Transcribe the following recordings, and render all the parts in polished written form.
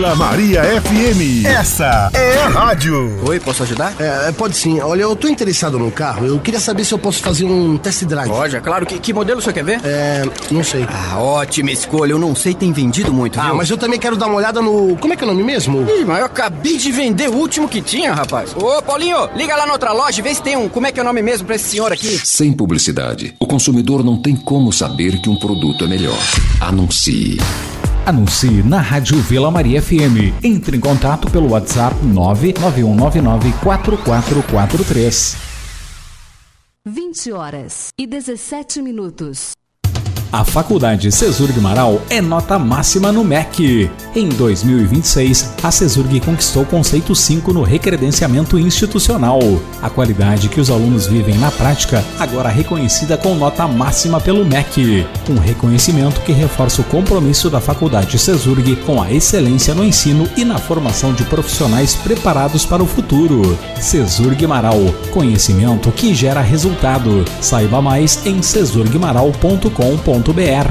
Vila Maria FM. Essa é a rádio. Oi, posso ajudar? Pode sim. Olha, eu tô interessado no carro. Eu queria saber se eu posso fazer um test drive. Pode, é claro. Que modelo o senhor quer ver? Não sei. Ótima escolha. Eu não sei, tem vendido muito, viu? Mas eu também quero dar uma olhada no... Como é que é o nome mesmo? Ih, mas eu acabei de vender o último que tinha, rapaz. Ô, Paulinho, liga lá na outra loja e vê se tem um... Como é que é o nome mesmo pra esse senhor aqui? Sem publicidade, o consumidor não tem como saber que um produto é melhor. Anuncie. Anuncie na Rádio Vila Maria FM. Entre em contato pelo WhatsApp 991994443. 20h17. A Faculdade Cesurg Marau é nota máxima no MEC. Em 2026, a Cesurg conquistou o conceito 5 no recredenciamento institucional. A qualidade que os alunos vivem na prática, agora reconhecida com nota máxima pelo MEC. Um reconhecimento que reforça o compromisso da Faculdade Cesurg com a excelência no ensino e na formação de profissionais preparados para o futuro. Cesurg Marau, conhecimento que gera resultado. Saiba mais em cesurgmarau.com.br.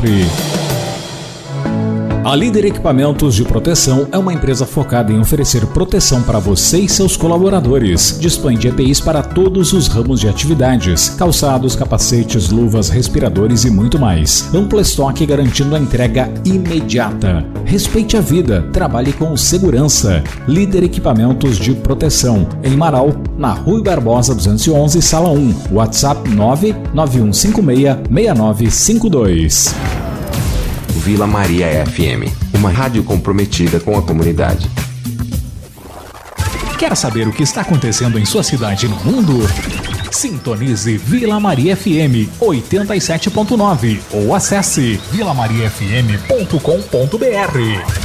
A Líder Equipamentos de Proteção é uma empresa focada em oferecer proteção para você e seus colaboradores. Dispõe de EPIs para todos os ramos de atividades: calçados, capacetes, luvas, respiradores e muito mais. Amplo estoque garantindo a entrega imediata. Respeite a vida, trabalhe com segurança. Líder Equipamentos de Proteção, em Marau, na Rui Barbosa 211, Sala 1. WhatsApp 991566952. Vila Maria FM, uma rádio comprometida com a comunidade. Quer saber o que está acontecendo em sua cidade e no mundo? Sintonize Vila Maria FM 87.9 ou acesse vilamariafm.com.br.